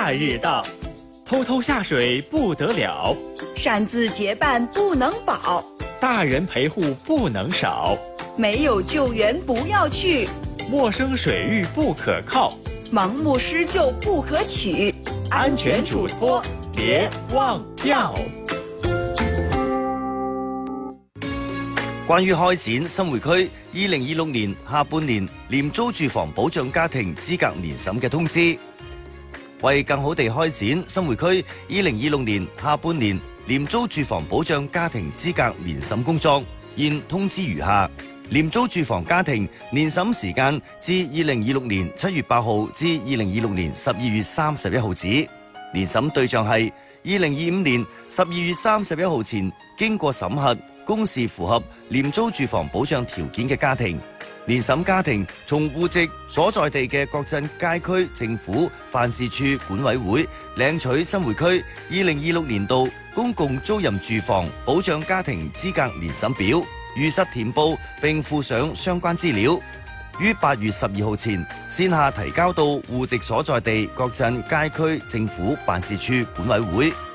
夏日到，偷偷下水不得了， 擅自结伴不能保， 大人陪护不能少， 没有救援不要去， 陌生水域不可靠， 盲目施救不可取， 安全嘱托别忘掉。 關於開展新會區2026年下半年廉租住房保障家庭資格年審嘅通知，為更好地開展新會區2026年下半年廉租住房保障家庭資格年審工作，現通知如下：廉租住房家庭年審時間至2026年7月8號至2026年12月31號止，年審對象係2025年12月31號前經過審核，公示符合廉租住房保障條件嘅家庭，年審家庭從戶籍所在地嘅各鎮街區政府辦事處管委會領取新會區2026年度公共租賃住房保障家庭資格年審表，如實填報並附上相關資料，於8月12號前線下提交到戶籍所在地各鎮街區政府辦事處管委會。